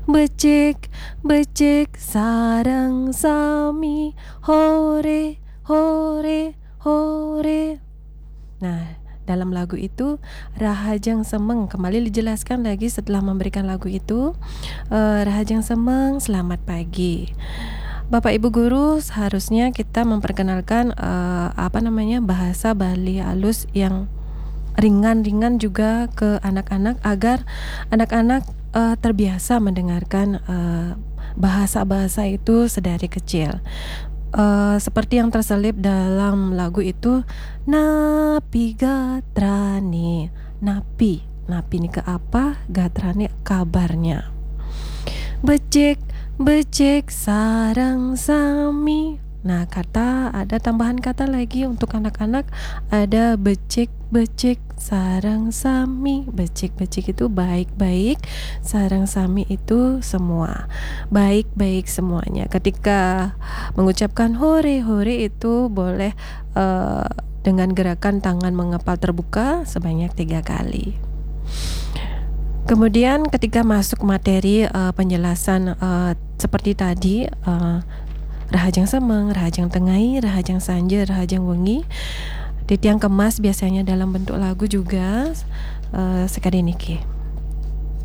becek becek sarang sami, hore hore hore. Nah, dalam lagu itu Rahajang Semeng, kembali dijelaskan lagi setelah memberikan lagu itu, Rahajang Semeng, selamat pagi. Bapak Ibu guru, seharusnya kita memperkenalkan bahasa Bali halus yang ringan-ringan juga ke anak-anak agar anak-anak terbiasa mendengarkan bahasa-bahasa itu sedari kecil. Seperti yang terselip dalam lagu itu, napi gatrane, napi ini ke apa, gatrane kabarnya. Becek becek sarang sami. Nah, ada tambahan kata lagi untuk anak-anak, ada becek becek sarang sami. Becek itu baik-baik, sarang sami itu semua, baik-baik semuanya. Ketika mengucapkan hore hore itu boleh dengan gerakan tangan mengepal terbuka sebanyak 3 kali. Kemudian ketika masuk materi penjelasan seperti tadi, Rahajang Semeng, Rahajang Tengai, Rahajang Sanje, Rahajang Wengi, Titiang kemas biasanya dalam bentuk lagu juga sekali niki.